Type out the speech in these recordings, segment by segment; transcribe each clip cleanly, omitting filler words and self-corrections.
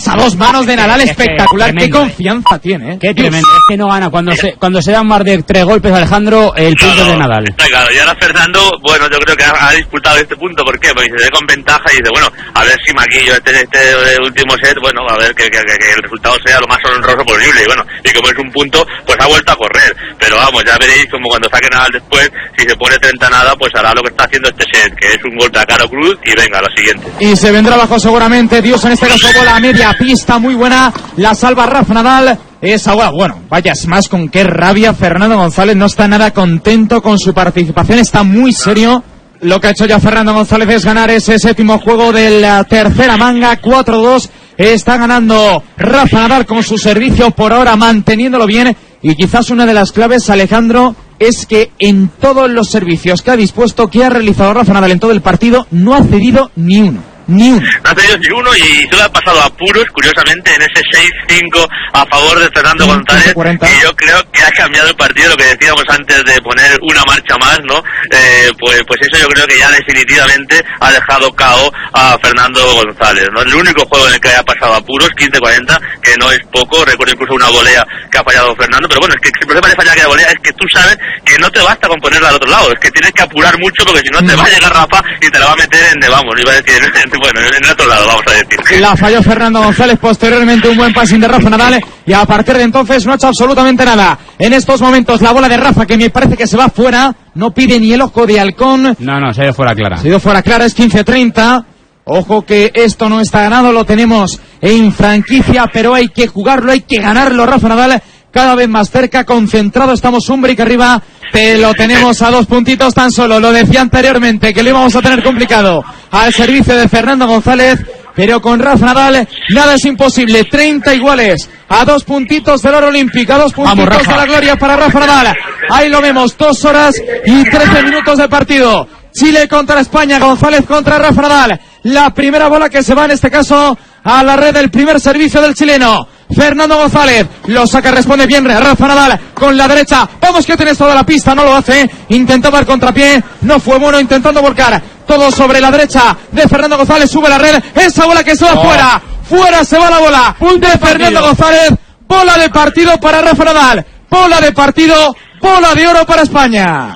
a dos manos de Nadal, espectacular. Qué confianza tiene, Qué tremendo. Es que no gana. Cuando se dan más de 3 golpes, Alejandro, el punto de Nadal. Está claro. Y ahora Fernando, bueno, yo creo que ha disputado este punto. ¿Por qué? Porque se ve con ventaja y dice, bueno, a ver si maquillo este último set, bueno, a ver que el resultado sea lo más honroso posible. Y bueno, y como es un punto, pues ha vuelto a correr. Pero vamos, ya veréis como cuando saque Nadal después, si se pone 30 nada, pues hará lo que está haciendo este set, que es un golpe a Caro Cruz y venga, la siguiente. Y se vendrá abajo seguramente. Dios, en este caso bola a media pista, muy buena. La salva Rafa Nadal. Esa bola, bueno, vaya, es más con qué rabia. Fernando González no está nada contento con su participación, está muy serio. Lo que ha hecho ya Fernando González es ganar ese séptimo juego de la tercera manga, 4-2. Está ganando Rafa Nadal con su servicio por ahora, manteniéndolo bien. Y quizás una de las claves, Alejandro, es que en todos los servicios que ha dispuesto, que ha realizado Rafa Nadal en todo el partido, no ha cedido ni uno. No ha cedido ni uno y solo ha pasado a apuros, curiosamente, en ese 6-5 a favor de Fernando González. 40. Y yo creo que ha cambiado el partido, lo que decíamos antes de poner una marcha más, ¿no? Pues eso yo creo que ya definitivamente ha dejado KO a Fernando González, ¿no? El único juego en el que haya pasado a apuros, 15-40, que no es poco. Recuerdo incluso una volea que ha fallado Fernando, pero bueno, es que el problema de fallar aquella volea es que tú sabes que no te basta con ponerla al otro lado, es que tienes que apurar mucho porque si no te va a llegar Rafa y te la va a meter iba a decir, bueno, en el otro lado, vamos a decir. La falló Fernando González, posteriormente un buen passing de Rafa Nadal, y a partir de entonces no ha hecho absolutamente nada. En estos momentos la bola de Rafa, que me parece que se va fuera, no pide ni el ojo de halcón. No, se ha ido fuera clara. Se ha ido fuera clara, es 15-30. Ojo que esto no está ganado, lo tenemos en franquicia, pero hay que jugarlo, hay que ganarlo. Rafa Nadal cada vez más cerca, concentrado, estamos un break arriba, lo tenemos a 2 puntitos tan solo. Lo decía anteriormente que lo íbamos a tener complicado al servicio de Fernando González, pero con Rafa Nadal nada es imposible. 30 iguales, a 2 puntitos del oro olímpico, a 2 puntitos de la gloria para Rafa Nadal. Ahí lo vemos, 2 horas y 13 minutos de partido. Chile contra España, González contra Rafa Nadal. La primera bola que se va en este caso a la red del primer servicio del chileno. Fernando González lo saca, responde bien Rafa Nadal con la derecha. Vamos que tienes toda la pista, no lo hace. Intentaba el contrapié, no fue bueno, intentando volcar todo sobre la derecha de Fernando González. Sube la red, esa bola que se va fuera. Fuera se va la bola de Fernando González. Bola de partido para Rafa Nadal. Bola de partido, bola de oro para España.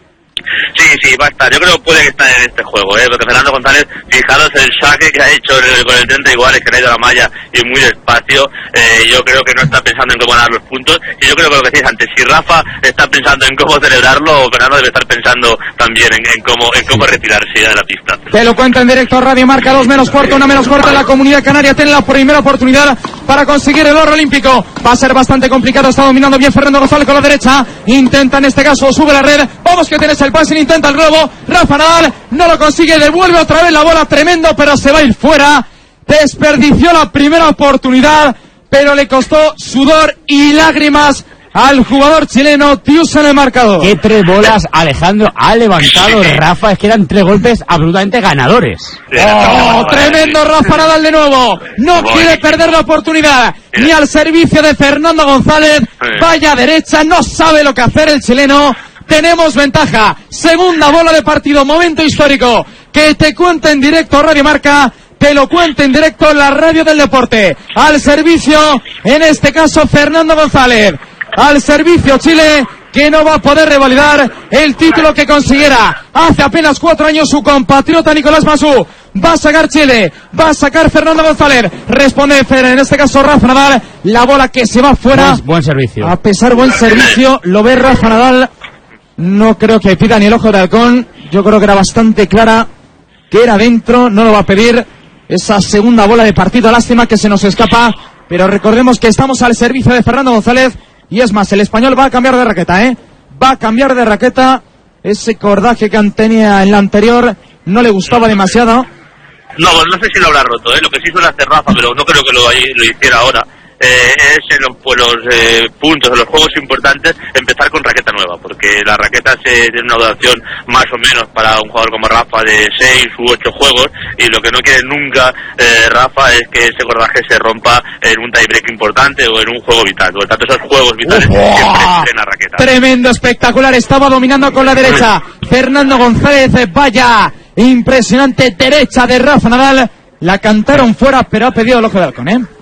Sí, va a estar. Yo creo que puede estar en este juego, porque Fernando González, fijaros el saque que ha hecho con el 30 iguales, que le ha ido a la malla y muy despacio. Yo creo que no está pensando en cómo ganar los puntos, y yo creo que lo que decís antes, si Rafa está pensando en cómo celebrarlo, Fernando debe estar pensando también en cómo retirarse ya de la pista. Te lo cuenta en directo Radio Marca, 2 menos cuarto, 1 menos cuarto en la Comunidad Canaria. Tiene la primera oportunidad para conseguir el oro olímpico. Va a ser bastante complicado, está dominando bien Fernando González con la derecha. Intenta en este caso, sube la red. Vamos que tienes el pase, intenta el globo. Rafa Nadal no lo consigue, devuelve otra vez la bola, tremendo, pero se va a ir fuera. Desperdició la primera oportunidad, pero le costó sudor y lágrimas al jugador chileno. Tius en el marcador. Qué 3 bolas, Alejandro, ha levantado Rafa, es que eran 3 golpes absolutamente ganadores. Tremendo Rafa Nadal de nuevo, no quiere perder la oportunidad, ni al servicio de Fernando González. Vaya derecha, no sabe lo que hacer el chileno. Tenemos ventaja, segunda bola de partido, momento histórico, que te cuenta en directo Radio Marca, te lo cuenta en directo la radio del deporte. Al servicio, en este caso, Fernando González. Al servicio Chile, que no va a poder revalidar el título que consiguiera hace apenas 4 años su compatriota Nicolás Masú. Va a sacar Chile, va a sacar Fernando González. Responde en este caso Rafa Nadal. La bola que se va fuera. Buen servicio. A pesar buen servicio, lo ve Rafa Nadal. No creo que pida ni el ojo de halcón. Yo creo que era bastante clara que era dentro. No lo va a pedir. Esa segunda bola de partido, lástima que se nos escapa. Pero recordemos que estamos al servicio de Fernando González. Y es más, el español va a cambiar de raqueta, Va a cambiar de raqueta. Ese cordaje que tenía en la anterior no le gustaba demasiado. No sé si lo habrá roto, Lo que sí suele hacer Rafa, pero no creo que lo hiciera ahora. Es en los puntos, en los juegos importantes, empezar con raqueta nueva, porque la raqueta tiene una duración más o menos para un jugador como Rafa de 6 u 8 juegos, y lo que no quiere nunca Rafa es que ese cordaje se rompa en un tiebreak importante o en un juego vital. Por lo tanto, esos juegos vitales siempre en la raqueta. Tremendo, espectacular, estaba dominando con la derecha Fernando González. Vaya, impresionante derecha de Rafa Nadal. La cantaron fuera, pero ha pedido el ojo de halcón,